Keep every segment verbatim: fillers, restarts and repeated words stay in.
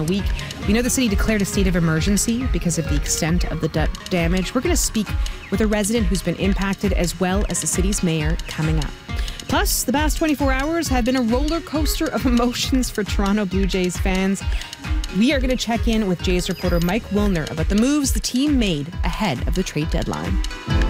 week. We know the city declared a state of emergency because of the extent of the d- damage. We're going to speak with a resident who's been impacted, as well as the city's mayor, coming up. Plus, the past twenty-four hours have been a roller coaster of emotions for Toronto Blue Jays fans. We are going to check in with Jays reporter Mike Wilner about the moves the team made ahead of the trade deadline.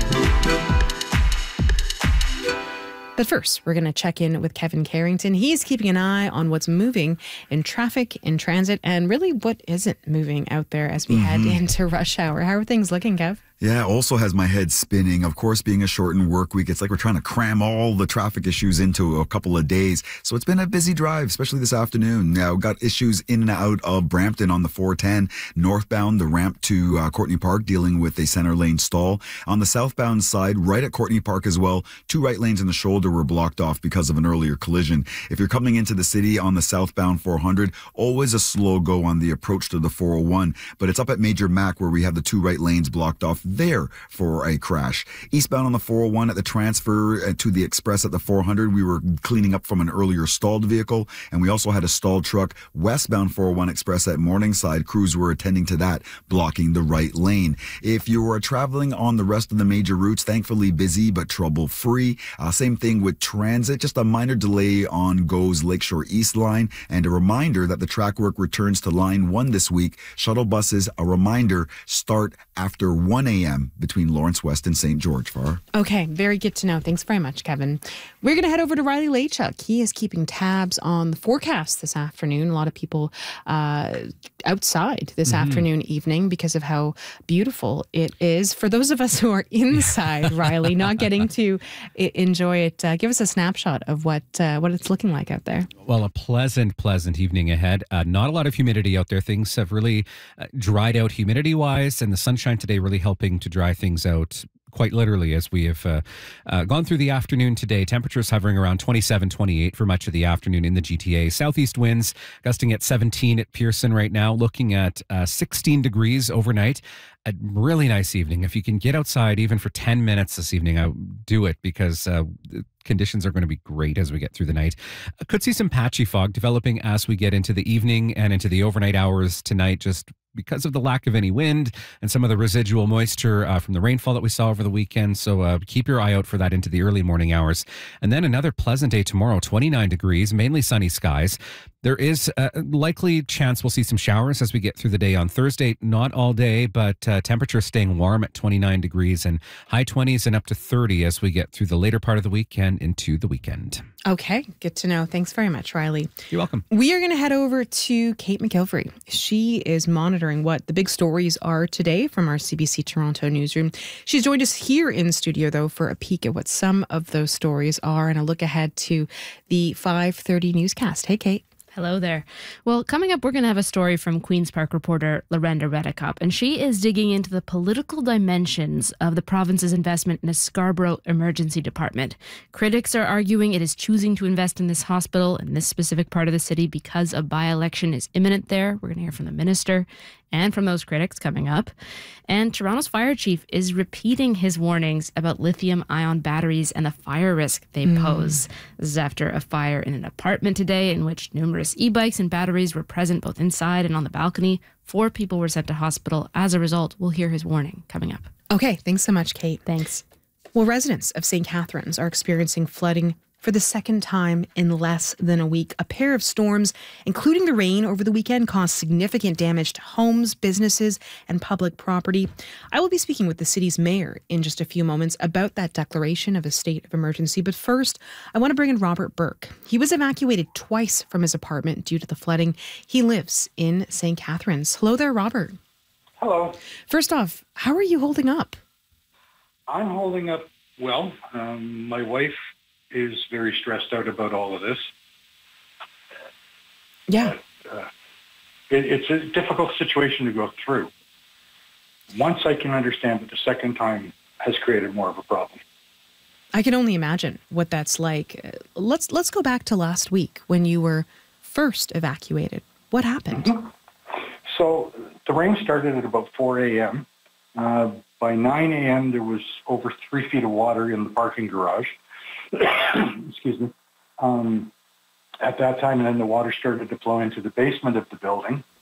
But first, we're going to check in with Kevin Carrington. He's keeping an eye on what's moving in traffic, in transit, and really what isn't moving out there as we mm-hmm. head into rush hour. How are things looking, Kev? Yeah, also has my head spinning. Of course, being a shortened work week, it's like we're trying to cram all the traffic issues into a couple of days. So it's been a busy drive, especially this afternoon. Now, got issues in and out of Brampton on the four ten. Northbound, the ramp to uh, Courtney Park, dealing with a center lane stall. On the southbound side, right at Courtney Park as well, two right lanes in the shoulder were blocked off because of an earlier collision. If you're coming into the city on the southbound four hundred, always a slow go on the approach to the four oh one. But it's up at Major Mac where we have the two right lanes blocked off there for a crash. Eastbound on the four oh one at the transfer to the express at the four hundred, we were cleaning up from an earlier stalled vehicle, and we also had a stalled truck westbound four oh one express at Morningside. Crews were attending to that, blocking the right lane. If you are traveling on the rest of the major routes, thankfully busy but trouble free. Uh, same thing with transit, just a minor delay on GO's Lakeshore East line, and a reminder that the track work returns to line one this week. Shuttle buses, a reminder, start after one a.m. between Lawrence West and Saint George. Far. Okay, very good to know. Thanks very much, Kevin. We're going to head over to Riley Lachuk. He is keeping tabs on the forecast this afternoon. A lot of people uh, outside this mm-hmm. afternoon, evening, because of how beautiful it is. For those of us who are inside, Riley, not getting to I- enjoy it, uh, give us a snapshot of what uh, what it's looking like out there. Well, a pleasant, pleasant evening ahead. Uh, not a lot of humidity out there. Things have really uh, dried out humidity-wise, and the sunshine today really helping to dry things out quite literally as we have uh, uh, gone through the afternoon today. Temperatures hovering around twenty-seven, twenty-eight for much of the afternoon in the G T A. Southeast winds gusting at seventeen at Pearson right now, looking at uh, sixteen degrees overnight. A really nice evening. If you can get outside even for ten minutes this evening, I would do it, because uh, conditions are going to be great as we get through the night. I could see some patchy fog developing as we get into the evening and into the overnight hours tonight, just because of the lack of any wind and some of the residual moisture uh, from the rainfall that we saw over the weekend. So uh, keep your eye out for that into the early morning hours. And then another pleasant day tomorrow, twenty-nine degrees, mainly sunny skies. There is a likely chance we'll see some showers as we get through the day on Thursday. Not all day, but uh, temperatures staying warm at twenty-nine degrees and high twenties and up to thirty as we get through the later part of the week and into the weekend. Okay, good to know. Thanks very much, Riley. You're welcome. We are going to head over to Kate McGilvery. She is monitoring what the big stories are today from our C B C Toronto newsroom. She's joined us here in studio, though, for a peek at what some of those stories are and a look ahead to the five thirty newscast. Hey, Kate. Hello there. Well, coming up, we're going to have a story from Queen's Park reporter Lorenda Reddecup, and she is digging into the political dimensions of the province's investment in a Scarborough Emergency Department. Critics are arguing it is choosing to invest in this hospital in this specific part of the city because a by-election is imminent there. We're going to hear from the minister and from those critics coming up. And Toronto's fire chief is repeating his warnings about lithium-ion batteries and the fire risk they mm. pose. This is after a fire in an apartment today in which numerous e-bikes and batteries were present both inside and on the balcony. Four people were sent to hospital as a result. We'll hear his warning coming up. Okay, thanks so much, Kate. Thanks. Well, residents of Saint Catharines are experiencing flooding for the second time in less than a week. A pair of storms, including the rain over the weekend, caused significant damage to homes, businesses, and public property. I will be speaking with the city's mayor in just a few moments about that declaration of a state of emergency. But first, I want to bring in Robert Burke. He was evacuated twice from his apartment due to the flooding. He lives in Saint Catharines. Hello there, Robert. Hello. First off, how are you holding up? I'm holding up well. Um, my wife is very stressed out about all of this. Yeah. But, uh, it, it's a difficult situation to go through. Once I can understand, but the second time has created more of a problem. I can only imagine what that's like. Uh, Let's let's go back to last week when you were first evacuated. What happened? Mm-hmm. So the rain started at about four a.m. Uh, by nine a.m. there was over three feet of water in the parking garage. Excuse me. Um, at that time, and then the water started to flow into the basement of the building.